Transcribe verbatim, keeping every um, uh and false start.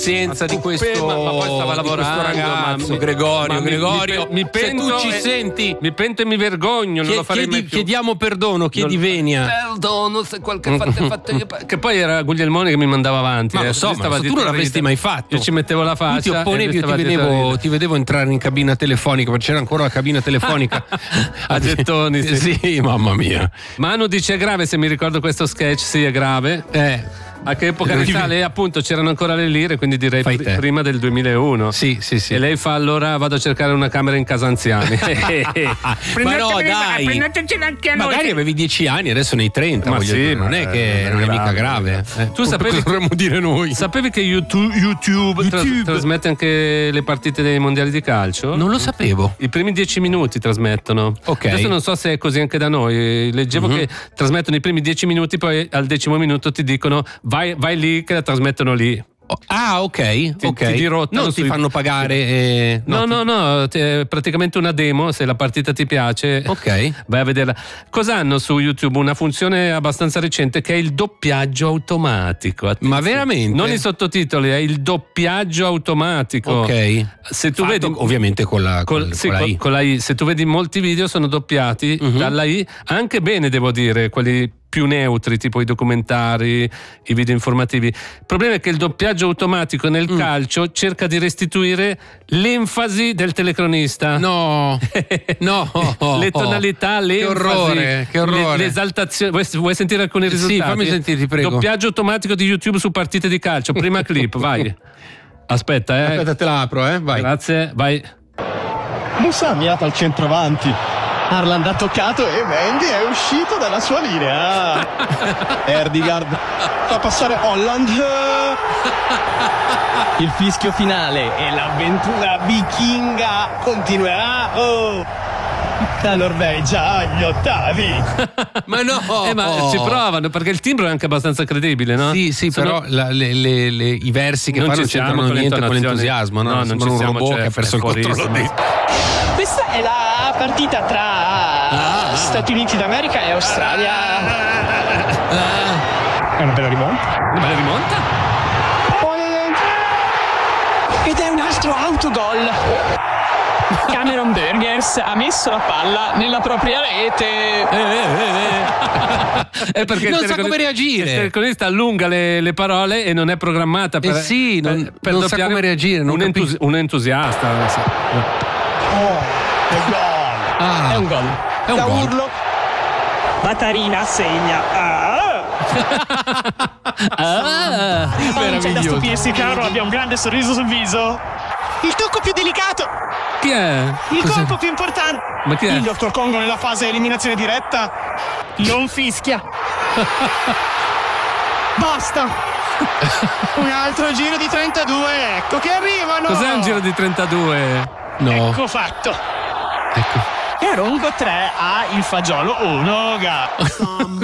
Senza di questo, ma, ma poi stava lavorando, ragazzo ma, Gregorio, ma Gregorio, mi, mi, mi pento, se tu ci e, senti, mi pento e mi vergogno, non lo farei chiedi, mai più. Chiediamo perdono, chiedi non, venia. Perdono se qualche fatto, fatto io, che poi era Guglielmone che mi mandava avanti. Ma eh, lo so, ma tu non l'avresti mai fatto. Io ci mettevo la faccia. Tu ti opponevi, io ti vedevo, ti vedevo entrare in cabina telefonica, perché c'era ancora la cabina telefonica a gettoni. Sì. sì, mamma mia. Manu dice: è grave, se mi ricordo questo sketch, sì, è grave. Eh. A che epoca risale? Appunto c'erano ancora le lire, quindi direi pr- prima del duemilauno. Sì, sì, sì. E lei fa: allora vado a cercare una camera in casa anziani. Ma no, dai, anche magari avevi dieci anni, adesso ne hai trenta. Ma voglio sì, dire. non è che non è mica grave. Eh. Tu sapevi, dovremmo dire noi. Sapevi che YouTube, YouTube, YouTube. Tras- trasmette anche le partite dei mondiali di calcio? Non lo sapevo. I primi dieci minuti trasmettono. Ok. Adesso non so se è così anche da noi. Leggevo mm-hmm. che trasmettono i primi dieci minuti, poi al decimo minuto ti dicono vai, vai lì che la trasmettono lì. Ah, ok, ti, ok. Ti dirottano non sui... ti fanno pagare. Eh... No, no, ti... no, no è praticamente una demo. Se la partita ti piace, ok, vai a vederla. Cosa hanno su YouTube? Una funzione abbastanza recente che è il doppiaggio automatico. Attenzione. Ma veramente? Non i sottotitoli, è il doppiaggio automatico. Ok. Se tu Fatto, vedi, ovviamente con la, col, con, sì, con la I. Con la I. Se tu vedi molti video sono doppiati uh-huh. dalla I, anche bene devo dire, quelli più neutri, tipo i documentari, i video informativi. Il problema è che il doppiaggio automatico nel mm. calcio cerca di restituire l'enfasi del telecronista. No, no, le tonalità, l'enfasi, che orrore, che orrore. Le, l'esaltazione. Vuoi, vuoi sentire alcuni risultati? Sì, fammi sentire, ti prego. Doppiaggio automatico di YouTube su partite di calcio. Prima clip, vai. Aspetta, eh. Aspetta, te la apro, eh. Vai. Grazie, vai. Musa ha avviato al centravanti. Haaland ha toccato e Mendy è uscito dalla sua linea. Erdegaard fa passare Holland. Il fischio finale e l'avventura vichinga continuerà. Oh, la Norvegia agli ottavi. Ma no, eh, ma ci provano perché il timbro è anche abbastanza credibile, no? Sì, sì, Sono... però la, le, le, le, i versi che non fanno c'entrano con niente con l'entusiasmo, no? No, non ci un siamo, robot cioè, che ha perso il controllo di... Questa è la partita tra ah, Stati Uniti d'America e Australia. Ah. È una bella rimonta. Una bella rimonta? Ed è un altro autogol. Cameron Burgers ha messo la palla nella propria rete. Eh, eh, eh. È perché non sa come reagire. Il telecronista allunga le, le parole e non è programmata per, eh sì, non, per, per non sa come reagire. Non un, entusi- un entusiasta. Oh, è gol. Ah, è un gol. È un da gol. urlo. Batarina segna. Ah. ah, non c'è da stupirsi, caro, abbia un grande sorriso sul viso. Il tocco più delicato. Chi è? Il Cos'è? colpo più importante. Ma chi è? Il dottor Congo nella fase eliminazione diretta non fischia. Basta. Un altro giro di trentadue. Ecco che arrivano. Cos'è un giro di trentadue? No. Ecco fatto. Ecco. E Ronco tre ha il fagiolo uno.